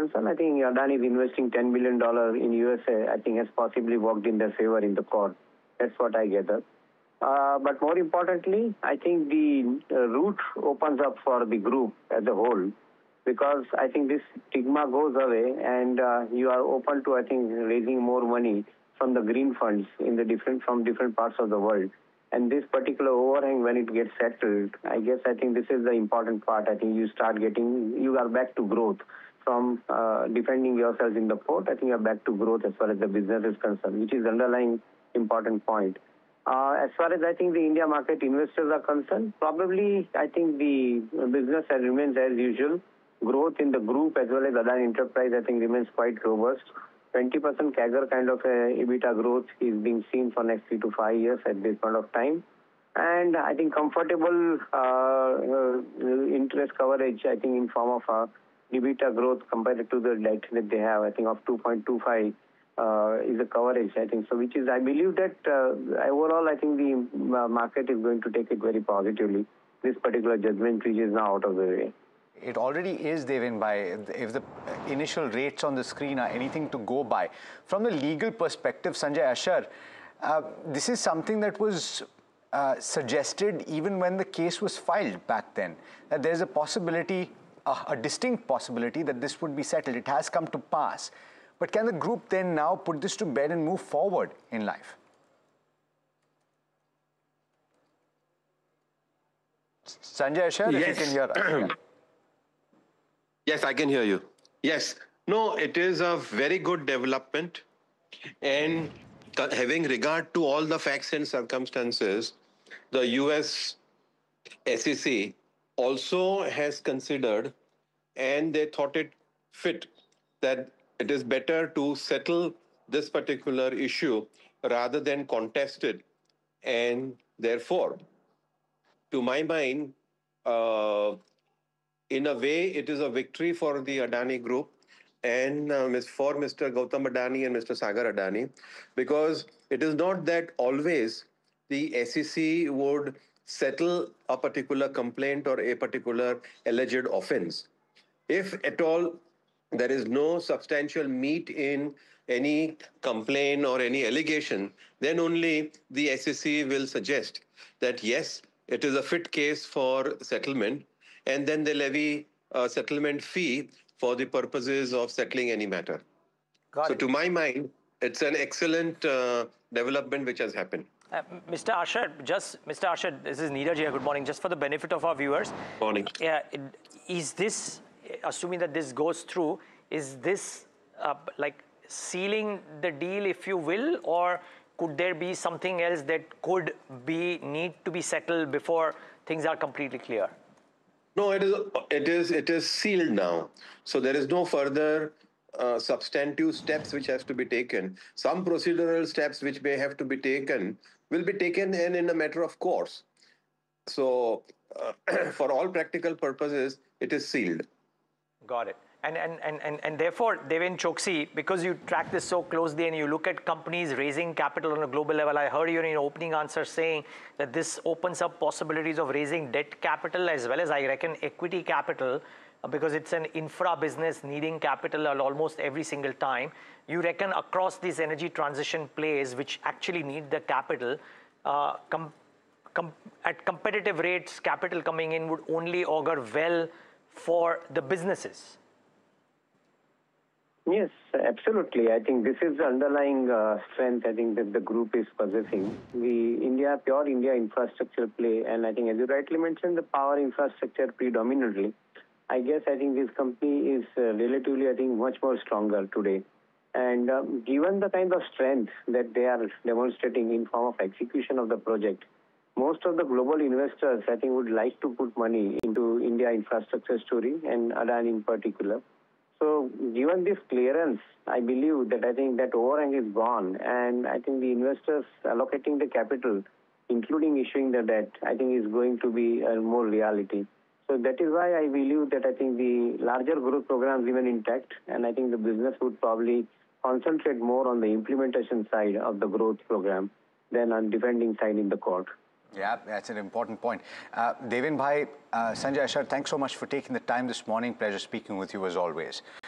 concerned, I think Adani is investing $10 billion in USA. I think has possibly worked in their favor in the court. That's what I gather. But more importantly, I think the route opens up for the group as a whole, because I think this stigma goes away and you are open to, I think, raising more money from the green funds in the from different parts of the world. And this particular overhang, when it gets settled, I think this is the important part. I think you are back to growth. From defending yourselves in the port, I think you're back to growth as far as the business is concerned, which is the underlying important point. As far as I think the India market investors are concerned, probably I think the business remains as usual. Growth in the group as well as Adani Enterprise, I think, remains quite robust. 20% CAGR kind of EBITDA growth is being seen for next 3 to 5 years at this point of time. And I think comfortable interest coverage, I think, in form of EBITDA growth compared to the debt that they have, I think of 2.25 is a coverage, I think. So which is, I believe that overall, I think the market is going to take it very positively, this particular judgment which is now out of the way. It already is, Devin Bhai, if the initial rates on the screen are anything to go by. From the legal perspective, Sanjay Ashar, this is something that was suggested even when the case was filed back then, that there's a possibility, a distinct possibility that this would be settled. It has come to pass. But can the group then now put this to bed and move forward in life? Sanjay Ashar, yes. If you can hear us. Yeah. Yes, I can hear you. Yes. No, it is a very good development. And having regard to all the facts and circumstances, the US SEC also has considered, and they thought it fit, that it is better to settle this particular issue rather than contest it. And therefore, to my mind, in a way, it is a victory for the Adani Group and for Mr. Gautam Adani and Mr. Sagar Adani, because it is not that always the SEC would settle a particular complaint or a particular alleged offense. If at all there is no substantial meat in any complaint or any allegation, then only the SEC will suggest that yes, it is a fit case for settlement, and then they levy a settlement fee for the purposes of settling any matter. So to my mind, it's an excellent development which has happened. Mr. Ashar, Mr. Ashar, this is Neeraj here. Good morning. Just for the benefit of our viewers. Morning. Is this, assuming that this goes through, is this like sealing the deal, if you will, or could there be something else that could need to be settled before things are completely clear? No, it is sealed now. So there is no further substantive steps which has to be taken. Some procedural steps which may have to be taken will be taken in a matter of course. So for all practical purposes, it is sealed. Got it. And therefore, Devin Choksi, because you track this so closely and you look at companies raising capital on a global level, I heard you in your opening answer saying that this opens up possibilities of raising debt capital as well as, I reckon, equity capital, because it's an infra business needing capital almost every single time. You reckon across these energy transition plays, which actually need the capital, at competitive rates, capital coming in would only augur well for the businesses? Yes, absolutely. I think this is the underlying strength, I think, that the group is possessing. The pure India infrastructure play, and I think as you rightly mentioned, the power infrastructure predominantly. I think this company is relatively, I think, much more stronger today. And given the kind of strength that they are demonstrating in form of execution of the project, most of the global investors, I think, would like to put money into India infrastructure story, and Adani in particular. So given this clearance, I believe that I think that overhang is gone, and I think the investors allocating the capital, including issuing the debt, I think is going to be more reality. So that is why I believe that I think the larger growth programs remain intact, and I think the business would probably concentrate more on the implementation side of the growth program than on defending side in the court. Yeah, that's an important point. Devin Bhai, Sanjay Ashar, thanks so much for taking the time this morning. Pleasure speaking with you as always.